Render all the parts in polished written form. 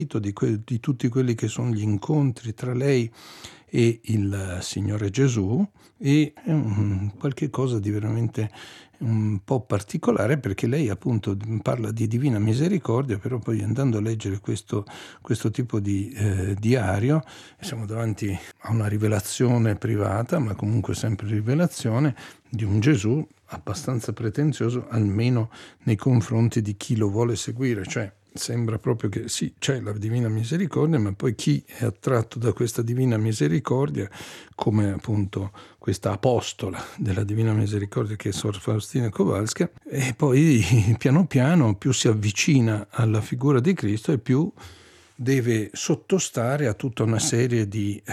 di tutti quelli che sono gli incontri tra lei e il Signore Gesù, e è qualche cosa di veramente un po' particolare, perché lei appunto parla di divina misericordia, però poi andando a leggere questo tipo di diario siamo davanti a una rivelazione privata, ma comunque sempre rivelazione di un Gesù abbastanza pretenzioso, almeno nei confronti di chi lo vuole seguire. Cioè sembra proprio che sì, c'è la divina misericordia, ma poi chi è attratto da questa divina misericordia, come appunto questa apostola della divina misericordia che è Sor Faustina Kowalska, e poi piano piano più si avvicina alla figura di Cristo e più deve sottostare a tutta una serie di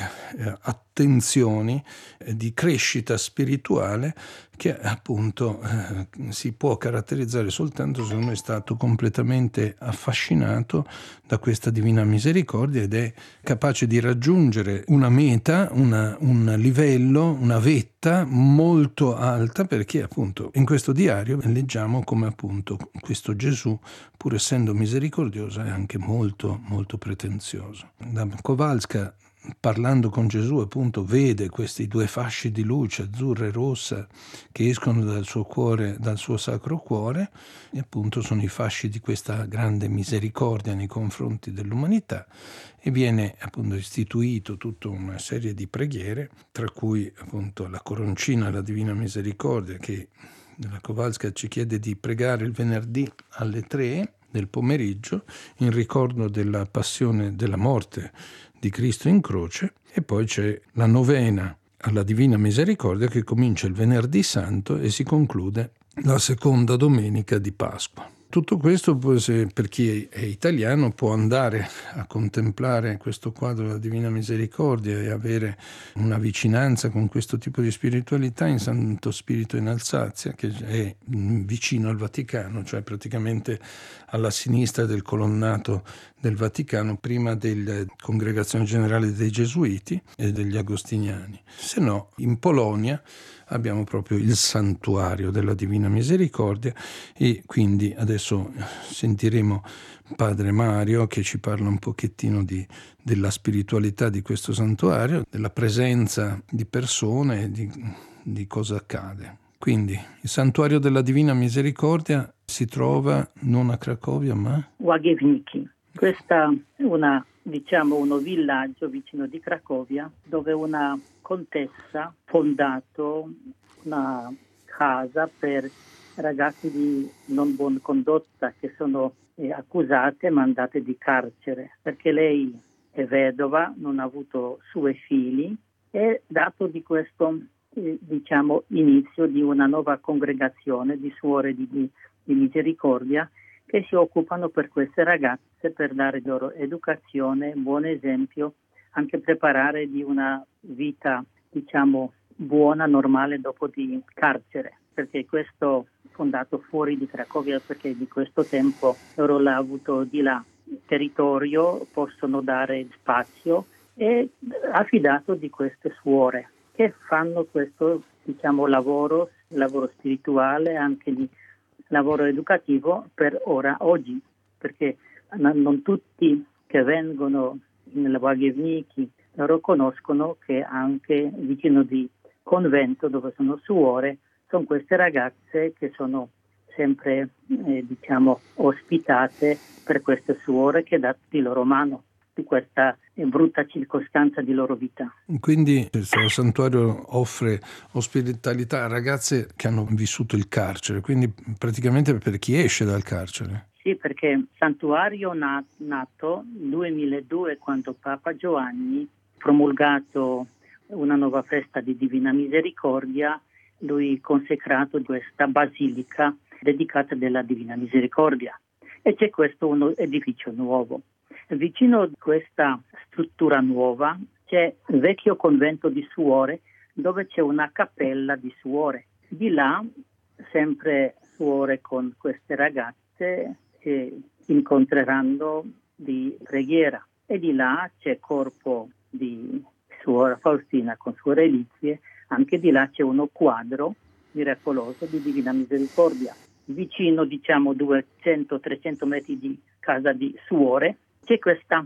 attenzioni, di crescita spirituale, che appunto si può caratterizzare soltanto se uno è stato completamente affascinato da questa divina misericordia ed è capace di raggiungere una meta, un livello, una vetta molto alta, perché appunto in questo diario leggiamo come appunto questo Gesù, pur essendo misericordioso, è anche molto molto pretenzioso. Da Kowalska, parlando con Gesù, appunto vede questi due fasci di luce azzurra e rossa che escono dal suo cuore, dal suo sacro cuore, e appunto sono i fasci di questa grande misericordia nei confronti dell'umanità, e viene appunto istituito tutta una serie di preghiere, tra cui appunto la coroncina alla Divina Misericordia, che la Kowalska ci chiede di pregare il venerdì alle 3 del pomeriggio in ricordo della passione, della morte di Cristo in croce, e poi c'è la novena alla Divina Misericordia che comincia il venerdì santo e si conclude la seconda domenica di Pasqua. Tutto questo, per chi è italiano, può andare a contemplare questo quadro della Divina Misericordia e avere una vicinanza con questo tipo di spiritualità in Santo Spirito in Alsazia, che è vicino al Vaticano, cioè praticamente alla sinistra del colonnato del Vaticano, prima della Congregazione Generale dei Gesuiti e degli Agostiniani. Se no, in Polonia abbiamo proprio il santuario della Divina Misericordia, e quindi adesso sentiremo Padre Mario che ci parla un pochettino della spiritualità di questo santuario, della presenza di persone e di cosa accade. Quindi il santuario della Divina Misericordia si trova non a Cracovia ma Łagiewnicki. Questa è uno villaggio vicino di Cracovia, dove una contessa ha fondato una casa per ragazzi di non buona condotta che sono accusate e mandate di carcere, perché lei è vedova, non ha avuto suoi figli, e dato di questo inizio di una nuova congregazione di suore di misericordia che si occupano per queste ragazze, per dare loro educazione, buon esempio, anche preparare di una vita, buona, normale dopo di carcere, perché questo fondato fuori di Cracovia, perché di questo tempo loro l'ha avuto di là territorio, possono dare spazio, e affidato di queste suore che fanno questo, lavoro spirituale, anche di lavoro educativo per oggi, perché non tutti che vengono nella Łagiewnicki loro conoscono che anche vicino di convento dove sono suore sono queste ragazze che sono sempre ospitate per queste suore che dà di loro mano di questa brutta circostanza di loro vita. Quindi questo santuario offre ospitalità a ragazze che hanno vissuto il carcere, quindi praticamente per chi esce dal carcere. Sì, perché il santuario nato nel 2002, quando Papa Giovanni ha promulgato una nuova festa di Divina Misericordia, lui ha consecrato questa basilica dedicata alla Divina Misericordia, e c'è questo un edificio nuovo. Vicino a questa struttura nuova c'è il vecchio convento di suore, dove c'è una cappella di suore. Di là, sempre suore con queste ragazze si incontreranno di preghiera, e di là c'è corpo di suora Faustina con sue reliquie. Anche di là c'è uno quadro miracoloso di Divina Misericordia. Vicino, 200-300 metri di casa di suore, c'è questa